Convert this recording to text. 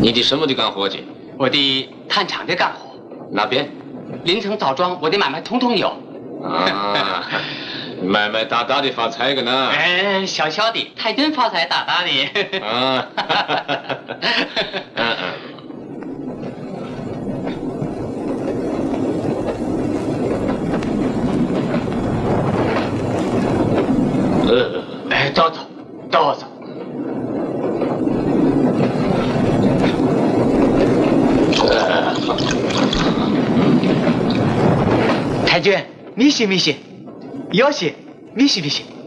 你的什么的干活去？ 我的炭厂的干活。 哪边？ 林城枣庄，我的买卖通通有。 啊，买卖大大的发财个呢？ 哎，小小的，太君发财大大的。 啊， 哎，都走，都走。太君，米西米西，有些米西米西。